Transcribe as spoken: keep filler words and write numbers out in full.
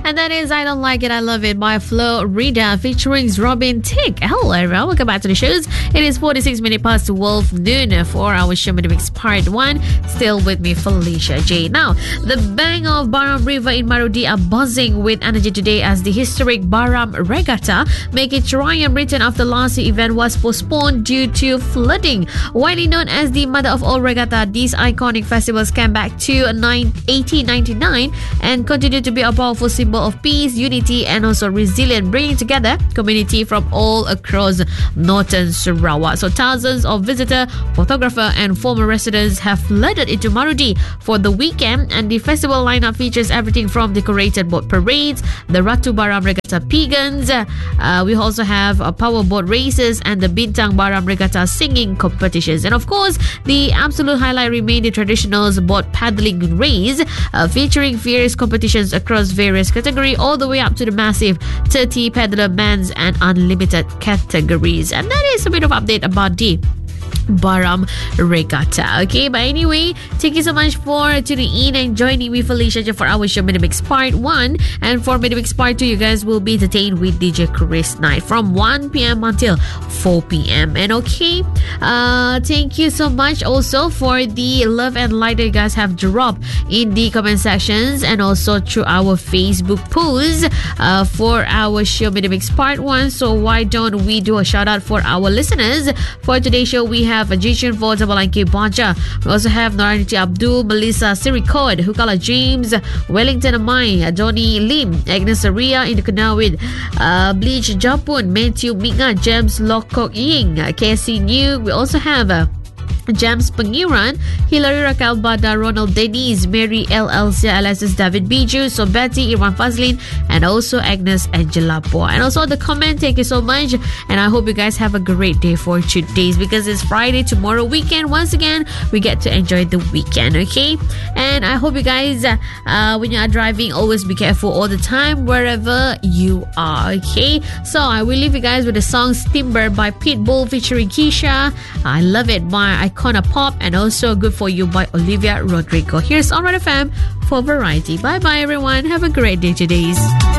And that is I Don't Like It, I Love It by Flo Rida featuring Robin Thicke. Hello everyone, welcome back to the shows. It is forty-six minutes past twelve noon for our show Mix Part one. Still with me, Felicia J. Now, the bank of Baram River in Marudi are buzzing with energy today as the historic Baram Regatta make its triumph return after last year's event was postponed due to flooding. Widely known as the mother of all regatta, these iconic festivals came back to eighteen ninety-nine and continue to be a powerful symbol of peace, unity and also resilience, bringing together community from all across northern Sarawak. So thousands of visitors, photographers and former residents have flooded into Marudi for the weekend, and the festival lineup features everything from decorated boat parades, the Ratu Baram Regatta Pagans, uh, we also have uh, power boat races and the Bintang Baram Regatta singing competitions. And of course, the absolute highlight remained the traditional boat paddling race, uh, featuring fierce competitions across various categories, all the way up to the massive thirty paddler men's and unlimited categories. And that is a bit of update about the Baram Regatta. Okay, but anyway, thank you so much for tuning in and joining me, Felicia, for our show Mix Part one. And for Mix Part two, you guys will be entertained with D J Chris Knight from one p.m. until four p.m. And okay, uh, thank you so much also for the love and light that you guys have dropped in the comment sections and also through our Facebook post uh, for our show Mix Part one. So why don't we do a shout out for our listeners? For today's show, we have a Jishun for Zabalanki Bonja. We also have Naraniti Abdul, Melissa Sirikod, Hukala James, Wellington Amai, Johnny Lim, Agnes Aria in the canal with uh, Bleach Japun, Matthew Minga, James Lokok Ying, K S C New. We also have uh, James Pangiran, Hilary Raquel Bada, Ronald Denise, Mary L. Elsia, Alexis David Biju, so Betty, Irwan Fazlin, and also Agnes Angela Po. And also the comment, thank you so much. And I hope you guys have a great day for today's, because it's Friday, tomorrow weekend. Once again, we get to enjoy the weekend, okay? And I hope you guys, uh, when you are driving, always be careful all the time, wherever you are, okay? So I will leave you guys with the song Timber by Pitbull featuring Keisha. I Love It by Icona Pop, and also Good For You by Olivia Rodrigo. Here's Alright F M for Variety. Bye bye everyone. Have a great day today.